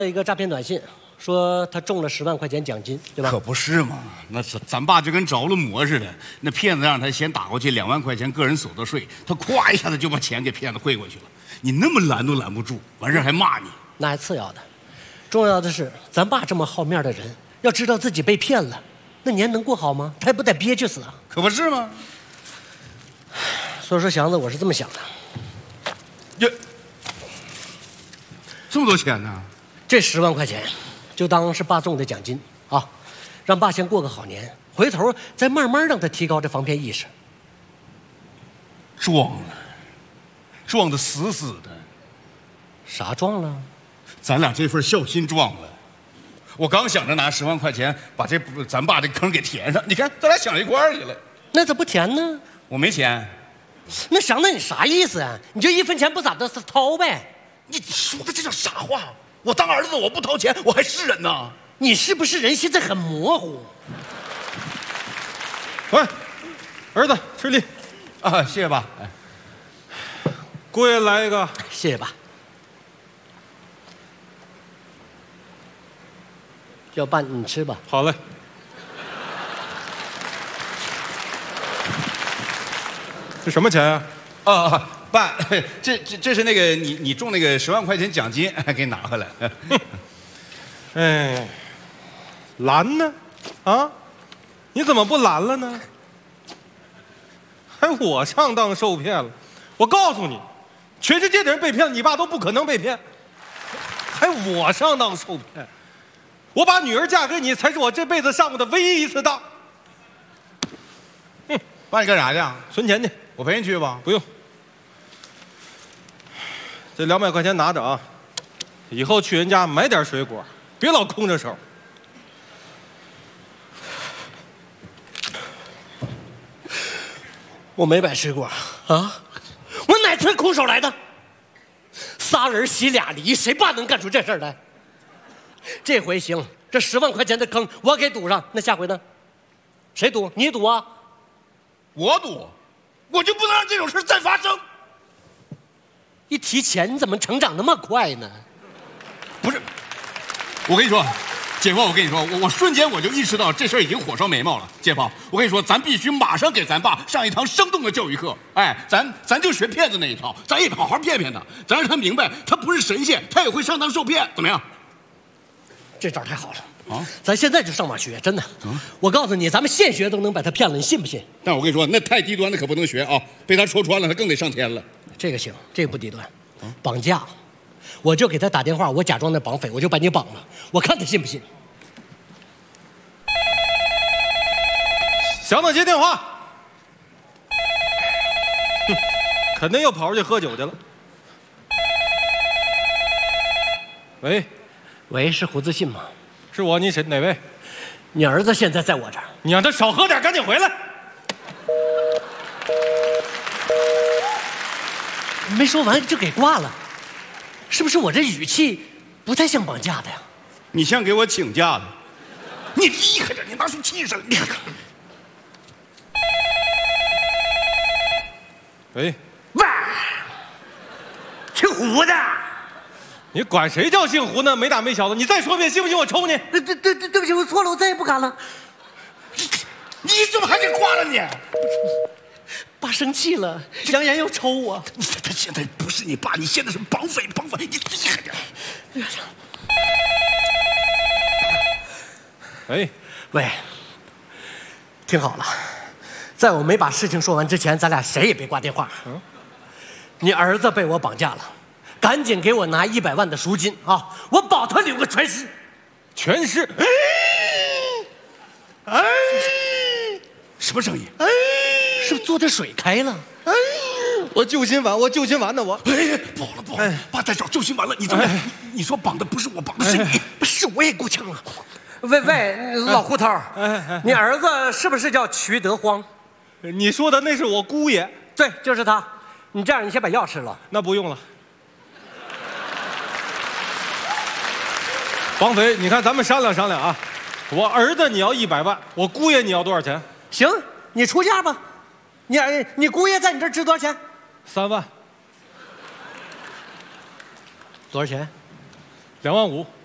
一个诈骗短信，说他中了10万块钱奖金，对吧？ 可不是嘛，那咱爸就跟着了魔似的。那骗子让他先打过去2万块钱个人所得税，他咵一下子就把钱给骗子汇过去了。你那么拦都拦不住，完事还骂你， 那还次要的，重要的是咱爸这么好面的人，要知道自己被骗了，那年能过好吗？他还不得憋屈死啊？ 可不是吗？ 所以说，祥子，我是这么想的， 这么多钱呢？ 这10万块钱，就当是爸中的奖金啊，让爸先过个好年，回头再慢慢让他提高这防骗意识。 撞得死死的。 啥撞了？ 咱俩这份孝心撞了。我刚想着拿10万块钱把咱爸这坑给填上，你看咱俩想一块儿去了。 那咋不填呢？ 我没钱。 那祥子，你啥意思啊？你就1分钱不咋的掏呗？ 你说的这叫啥话？我当儿子我不掏钱，我还是人呢？ 你是不是人现在很模糊？ 喂，儿子吃力啊，谢谢爸。 姑爷来一个， 谢谢爸。要爸你吃吧。 好嘞。这什么钱呀？ 爸，这是那个你中那个10万块钱奖金，给拿回来。 哎，拦呢？啊，你怎么不拦了呢？还我上当受骗了？我告诉你，全世界的人被骗，你爸都不可能被骗，还我上当受骗。我把女儿嫁给你，才是我这辈子上过的唯一一次当。 爸，你干啥去？ 存钱去。 我陪你去吧。 不用。这200块钱拿着啊，以后去人家买点水果，别老空着手。 我没买水果啊，我哪次空手来的？3人洗俩梨，谁爸能干出这事儿来？这回行，这10万块钱的坑我给堵上，那下回呢？谁堵？你堵啊？ 我赌，我就不能让这种事再发生。 一提钱，你怎么成长那么快呢？ 不是，我跟你说，姐夫，我跟你说，我瞬间我就意识到这事儿已经火烧眉毛了。姐夫，我跟你说，咱必须马上给咱爸上一堂生动的教育课。哎，咱就学骗子那一套，咱也好好骗骗他，咱让他明白他不是神仙，他也会上当受骗，怎么样？ 这招太好了啊！咱现在就上网学，真的。我告诉你，咱们现学都能把他骗了，你信不信？ 但我跟你说，那太低端的可不能学啊！被他戳穿了，他更得上天了。 这个行，这个不低端。绑架，我就给他打电话，我假装那绑匪，我就把你绑了，我看他信不信。 祥子接电话，肯定又跑出去喝酒去了。喂。 喂，是胡自信吗？ 是我，你谁？哪位？ 你儿子现在在我这儿， 你让他少喝点，赶紧回来。 没说完就给挂了，是不是我这语气不太像绑架的呀？ 你像给我请假的。你厉害点，你拿出气势来，你看看。 喂， 姓胡的。 你管谁叫姓胡呢？没大没小的，你再说一遍，信不信我抽你？ 对不起，我错了，我再也不敢了。 你怎么还给挂了你？ 爸生气了，扬言要抽我。 他现在不是你爸，你现在是绑匪，你厉害点。 哎， 喂，听好了，在我没把事情说完之前，咱俩谁也别挂电话。你儿子被我绑架了。赶紧给我拿100万的赎金啊！我保他留个全尸。 全尸？ 哎，什么声音？哎， 是不是坐的水开了？ 哎，我救心丸，呢我。 哎，不好了， 哎， 爸在找救心丸了。你怎么？你说绑的不是我，绑的是你， 是我也够呛了。喂，老胡头，你儿子是不是叫瞿德荒？ 你说的那是我姑爷。 对，就是他。你这样，你先把药吃了。 那不用了。绑匪，你看咱们商量商量啊，我儿子你要100万，我姑爷你要多少钱？ 行，你出价吧。你姑爷在你这儿值多少钱 ？3万。 多少钱 2万5。